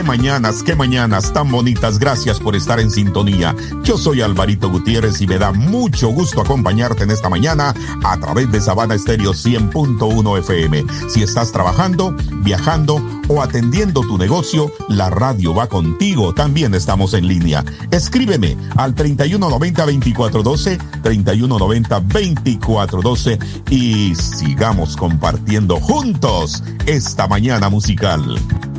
qué mañanas tan bonitas. Gracias por estar en sintonía. Yo soy Alvarito Gutiérrez y me da mucho gusto acompañarte en esta mañana a través de Sabana Estéreo 100.1 FM. Si estás trabajando, viajando o atendiendo tu negocio, la radio va contigo. También estamos en línea. Escríbeme al 3190-2412, 3190-2412 y sigamos compartiendo juntos esta mañana musical.